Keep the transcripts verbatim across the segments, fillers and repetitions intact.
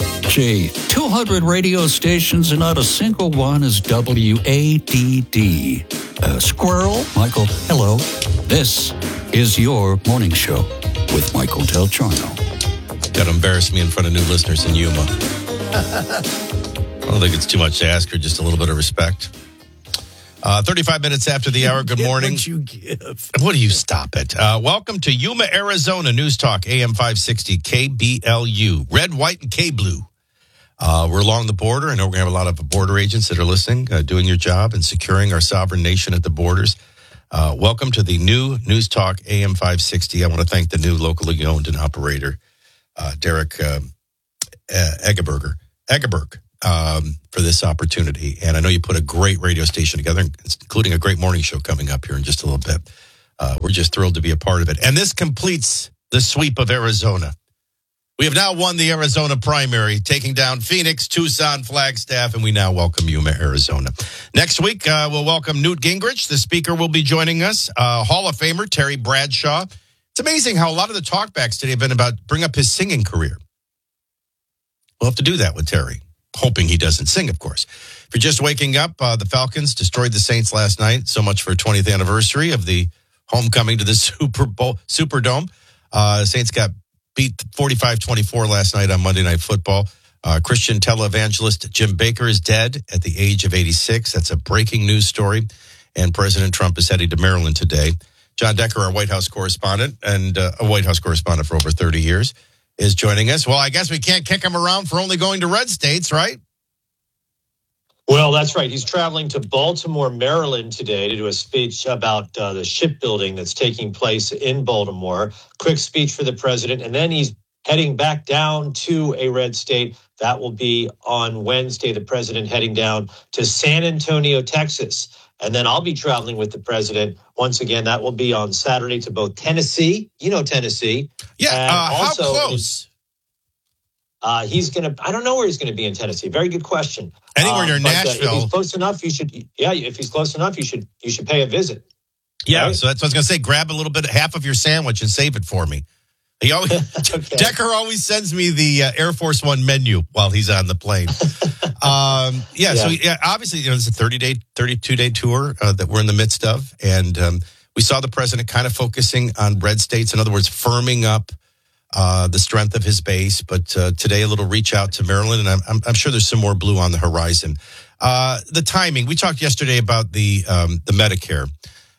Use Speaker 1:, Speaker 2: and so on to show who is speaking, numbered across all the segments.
Speaker 1: Gee, two hundred radio stations and not a single one is W A D D. Uh, squirrel, Michael, hello. This is your morning show with Michael Del Giorno.
Speaker 2: Got to embarrass me in front of new listeners in Yuma. I don't think it's too much to ask her, just a little bit of respect. Uh, thirty-five minutes after the hour, good morning.
Speaker 1: What you give.
Speaker 2: What do you stop it? Uh, welcome to Yuma, Arizona News Talk, A M five sixty, K B L U. Red, white, and K-blue. Uh, we're along the border. I know we're going to have a lot of border agents that are listening, uh, doing your job and securing our sovereign nation at the borders. Uh, welcome to the new News Talk A M five sixty. I want to thank the new locally owned and operator, uh, Derek uh, uh, Eggeberger, Eggeberg, um, for this opportunity. And I know you put a great radio station together, including a great morning show coming up here in just a little bit. Uh, we're just thrilled to be a part of it. And this completes the sweep of Arizona. We have now won the Arizona primary, taking down Phoenix, Tucson, Flagstaff, and we now welcome Yuma, Arizona. Next week, uh, we'll welcome Newt Gingrich. The speaker will be joining us. Uh, Hall of Famer Terry Bradshaw. It's amazing how a lot of the talkbacks today have been about bring up his singing career. We'll have to do that with Terry, hoping he doesn't sing, of course. If you're just waking up, uh, the Falcons destroyed the Saints last night. So much for twentieth anniversary of the homecoming to the Super Bowl, Superdome. Uh, Saints got beat forty-five twenty-four last night on Monday Night Football. Uh, Christian televangelist Jim Baker is dead at the age of eighty-six. That's a breaking news story. And President Trump is heading to Maryland today. John Decker, our White House correspondent, and uh, a White House correspondent for over thirty years, is joining us. Well, I guess we can't kick him around for only going to red states, right?
Speaker 3: Well, that's right. He's traveling to Baltimore, Maryland today to do a speech about uh, the shipbuilding that's taking place in Baltimore. Quick speech for the president. And then he's heading back down to a red state. That will be on Wednesday, the president heading down to San Antonio, Texas. And then I'll be traveling with the president. Once again, that will be on Saturday to both Tennessee. You know Tennessee.
Speaker 2: Yeah,
Speaker 3: and
Speaker 2: uh,
Speaker 3: also
Speaker 2: how close?
Speaker 3: Uh, he's going to, I don't know where he's going to be in Tennessee. Very good question.
Speaker 2: Anywhere near
Speaker 3: um, but,
Speaker 2: Nashville.
Speaker 3: Uh, if he's close enough, you should, yeah, if he's close enough, you should, you should pay a visit.
Speaker 2: Yeah,
Speaker 3: right?
Speaker 2: so that's what I was going to say. Grab a little bit, half of your sandwich and save it for me. He always,
Speaker 3: Okay.
Speaker 2: Decker always sends me the uh, Air Force One menu while he's on the plane. um, yeah, yeah, so yeah, obviously, you know, it's a thirty-day, thirty-two-day tour uh, that we're in the midst of. And um, we saw the president kind of focusing on red states. In other words, firming up Uh, the strength of his base, but uh, today a little reach out to Maryland, and I'm, I'm, I'm sure there's some more blue on the horizon. Uh, the timing, we talked yesterday about the um, the Medicare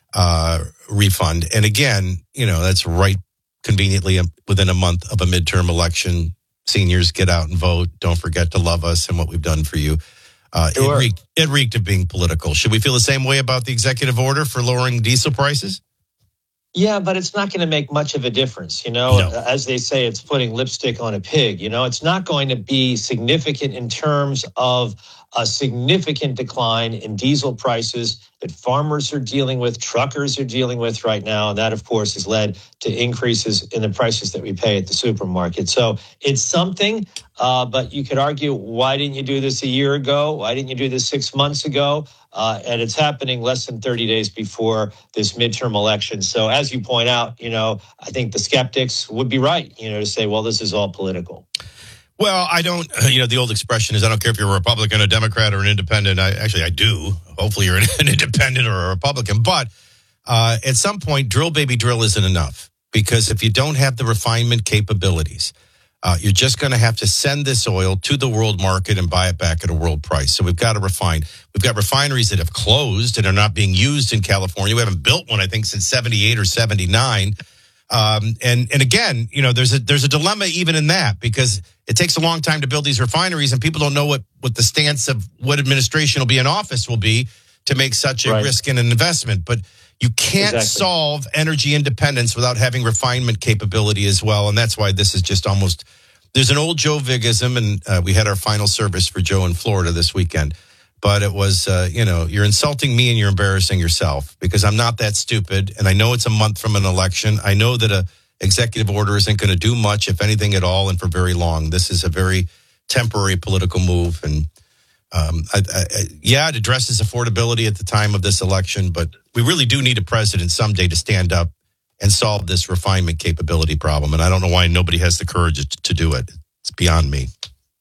Speaker 2: uh, refund, and again, you know, that's right conveniently within a month of a midterm election. Seniors, get out and vote. Don't forget to love us and what we've done for you. Uh,
Speaker 3: sure.
Speaker 2: it, reeked, it reeked of being political. Should we feel the same way about the executive order for lowering diesel prices?
Speaker 3: Yeah, but it's not going to make much of a difference. You know,
Speaker 2: No.
Speaker 3: As they say, it's putting lipstick on a pig. You know, it's not going to be significant in terms of a significant decline in diesel prices that farmers are dealing with, truckers are dealing with right now. And that, of course, has led to increases in the prices that we pay at the supermarket. So it's something, uh, but you could argue, why didn't you do this a year ago? Why didn't you do this six months ago? Uh, and it's happening less than thirty days before this midterm election. So as you point out, you know, I think the skeptics would be right, you know, to say, well, this is all political.
Speaker 2: Well, I don't, you know, the old expression is I don't care if you're a Republican, a Democrat, or an independent. I Actually, I do. Hopefully you're an independent or a Republican. But uh, at some point, drill, baby, drill isn't enough. Because if you don't have the refinement capabilities, uh, you're just going to have to send this oil to the world market and buy it back at a world price. So we've got to refine. We've got refineries that have closed and are not being used in California. We haven't built one, I think, since seventy-eight or seventy-nine. Um, and, and again, you know, there's a, there's a dilemma even in that because it takes a long time to build these refineries and people don't know what, what the stance of what administration will be in office will be to make such a
Speaker 3: Right.
Speaker 2: risk and an investment. But you can't
Speaker 3: Exactly.
Speaker 2: solve energy independence without having refinement capability as well. And that's why this is just almost, there's an old Joe Vigism, and uh, we had our final service for Joe in Florida this weekend. But it was, uh, you know, you're insulting me and you're embarrassing yourself because I'm not that stupid. And I know it's a month from an election. I know that a executive order isn't going to do much, if anything at all, and for very long. This is a very temporary political move. And um, I, I, yeah, it addresses affordability at the time of this election. But we really do need a president someday to stand up and solve this refinement capability problem. And I don't know why nobody has the courage to, to do it. It's beyond me.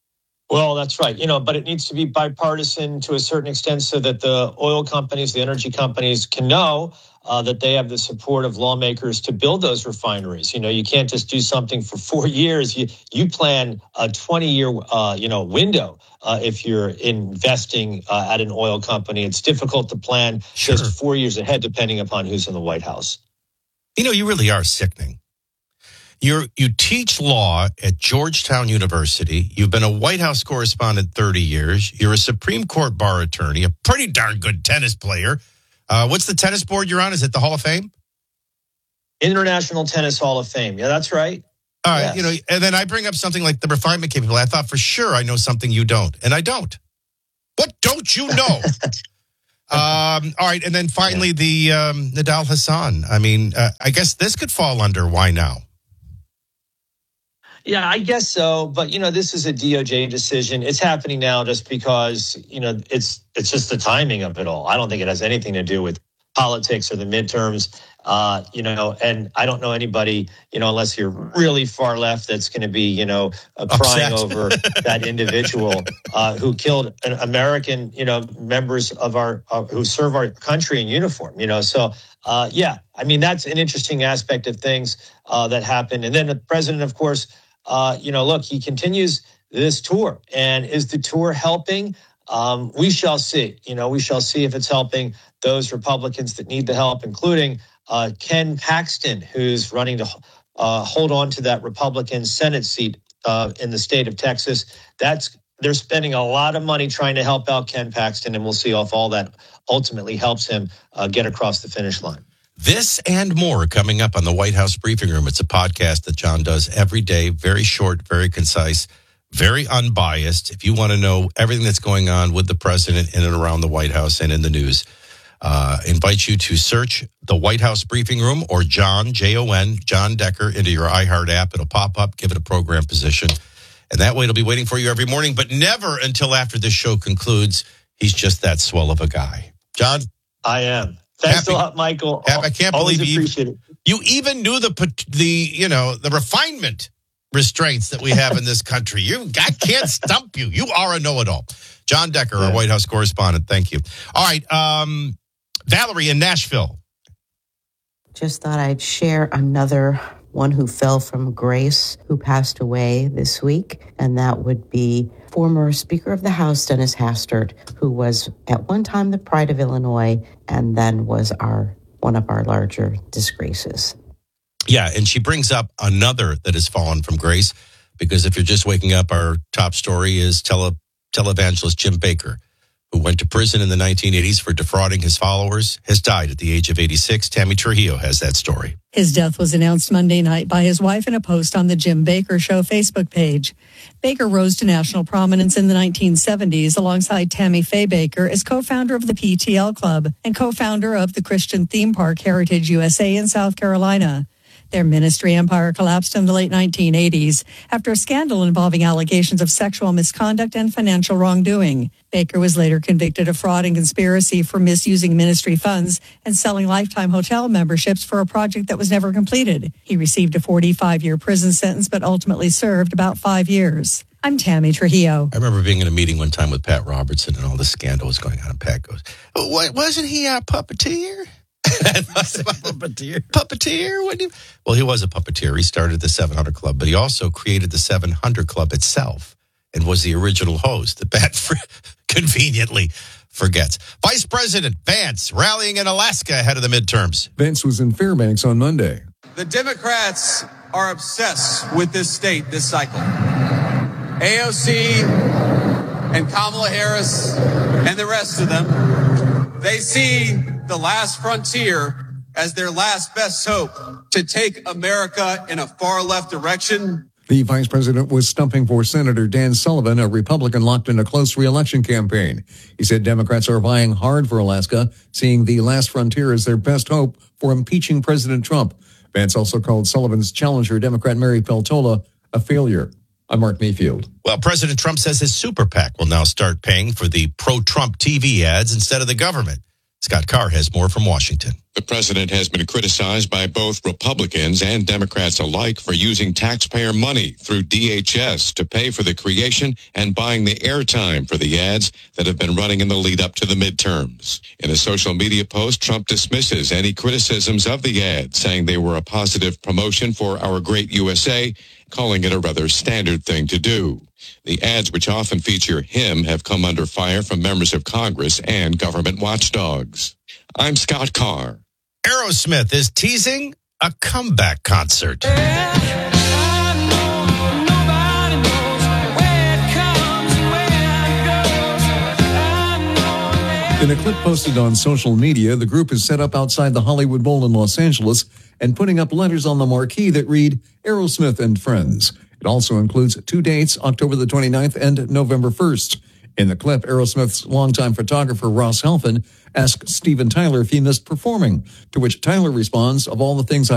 Speaker 3: Well, that's right. You know, but it needs to be bipartisan to a certain extent so that the oil companies, the energy companies can know uh, that they have the support of lawmakers to build those refineries. You know, you can't just do something for four years. You you plan a twenty-year, uh, you know, window uh, if you're investing uh, at an oil company. It's difficult to plan
Speaker 2: Sure.
Speaker 3: just four years ahead, depending upon who's in the White House.
Speaker 2: You know, you really are sickening. You're, you teach law at Georgetown University. You've been a White House correspondent thirty years. You're a Supreme Court bar attorney, a pretty darn good tennis player. Uh, what's the tennis board you're on? Is it the Hall of Fame?
Speaker 3: International Tennis Hall of Fame. Yeah, that's right.
Speaker 2: All right.
Speaker 3: Yes.
Speaker 2: You know, and then I bring up something like the refinement capability. I thought for sure I know something you don't, and I don't. What don't you know? um, all right. And then finally, yeah. the um, Nidal Hasan. I mean, uh, I guess this could fall under why now?
Speaker 3: Yeah, I guess so. But, you know, this is a D O J decision. It's happening now just because, you know, it's it's just the timing of it all. I don't think it has anything to do with politics or the midterms, uh, you know, and I don't know anybody, you know, unless you're really far left, that's going to be, you know, uh, crying over that individual uh, who killed an American, you know, members of our uh, who serve our country in uniform, you know. So, uh, yeah, I mean, that's an interesting aspect of things uh, that happened. And then the president, of course, Uh, you know, look, he continues this tour. And is the tour helping? Um, we shall see. You know, we shall see if it's helping those Republicans that need the help, including uh, Ken Paxton, who's running to uh, hold on to that Republican Senate seat uh, in the state of Texas. That's they're spending a lot of money trying to help out Ken Paxton, and we'll see if all that ultimately helps him uh, get across the finish line.
Speaker 2: This and more coming up on the White House Briefing Room. It's a podcast that John does every day, very short, very concise, very unbiased. If you want to know everything that's going on with the president in and around the White House and in the news, uh, invite you to search the White House Briefing Room or John, J O N, John Decker into your iHeart app. It'll pop up, give it a program position. And that way it'll be waiting for you every morning, but never until after this show concludes. He's just that swell of a guy. John?
Speaker 3: I am. Thanks
Speaker 2: happy,
Speaker 3: a lot, Michael.
Speaker 2: Happy, I can't
Speaker 3: Always
Speaker 2: believe you
Speaker 3: appreciate
Speaker 2: even,
Speaker 3: it.
Speaker 2: you even knew the the you know the refinement restraints that we have in this country. You, I can't stump you. You are a know-it-all. John Decker, yeah. Our White House correspondent. Thank you. All right, um, Valerie in Nashville.
Speaker 4: Just thought I'd share another one who fell from grace, who passed away this week, and that would be former Speaker of the House, Dennis Hastert, who was at one time the pride of Illinois and then was our one of our larger disgraces.
Speaker 2: Yeah, and she brings up another that has fallen from grace, because if you're just waking up, our top story is tele, televangelist Jim Baker, who went to prison in the nineteen eighties for defrauding his followers, has died at the age of eighty-six. Tammy Trujillo has that story.
Speaker 5: His death was announced Monday night by his wife in a post on the Jim Baker Show Facebook page. Baker rose to national prominence in the nineteen seventies alongside Tammy Faye Baker as co-founder of the P T L Club and co-founder of the Christian theme park Heritage U S A in South Carolina. Their ministry empire collapsed in the late nineteen eighties after a scandal involving allegations of sexual misconduct and financial wrongdoing. Baker was later convicted of fraud and conspiracy for misusing ministry funds and selling lifetime hotel memberships for a project that was never completed. He received a forty-five-year prison sentence, but ultimately served about five years. I'm Tammy Trujillo.
Speaker 2: I remember being in a meeting one time with Pat Robertson and all this scandal was going on, and Pat goes, oh, wasn't he a puppeteer? puppeteer. Puppeteer? What you? Well, he was a puppeteer. He started the seven hundred Club, but he also created the seven hundred Club itself and was the original host that Pat conveniently forgets. Vice President Vance rallying in Alaska ahead of the midterms.
Speaker 6: Vance was in Fairbanks on Monday.
Speaker 7: The Democrats are obsessed with this state this cycle. A O C and Kamala Harris and the rest of them, they see the last frontier as their last best hope to take America in a far left direction.
Speaker 6: The vice president was stumping for Senator Dan Sullivan, a Republican locked in a close re-election campaign. He said Democrats are vying hard for Alaska, seeing the last frontier as their best hope for impeaching President Trump. Vance also called Sullivan's challenger, Democrat Mary Peltola, a failure. I'm Mark Mayfield.
Speaker 2: Well, President Trump says his super PAC will now start paying for the pro-Trump T V ads instead of the government. Scott Carr has more from Washington.
Speaker 8: The president has been criticized by both Republicans and Democrats alike for using taxpayer money through D H S to pay for the creation and buying the airtime for the ads that have been running in the lead up to the midterms. In a social media post, Trump dismisses any criticisms of the ads, saying they were a positive promotion for our great U S A, calling it a rather standard thing to do. The ads, which often feature him, have come under fire from members of Congress and government watchdogs. I'm Scott Carr.
Speaker 2: Aerosmith is teasing a comeback concert.
Speaker 6: In a clip posted on social media, the group is set up outside the Hollywood Bowl in Los Angeles and putting up letters on the marquee that read Aerosmith and Friends. It also includes two dates, October the twenty-ninth and November first. In the clip, Aerosmith's longtime photographer Ross Halfin asked Steven Tyler if he missed performing, to which Tyler responds, "Of all the things I